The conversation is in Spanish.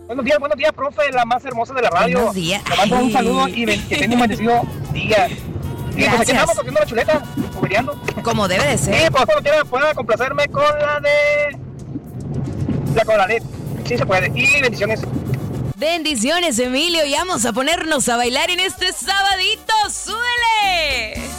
Buenos días, profe, la más hermosa de la radio. Buenos días. Te mando un saludo y que tenga un bendecido día. Y pues aquí estamos haciendo la chuleta, jugueteando. Como debe de ser. Sí, pues cuando quiera pueda complacerme con la de... La Coralet. Sí se puede. Y bendiciones. Bendiciones, Emilio, y vamos a ponernos a bailar en este sabadito. ¡Súbele!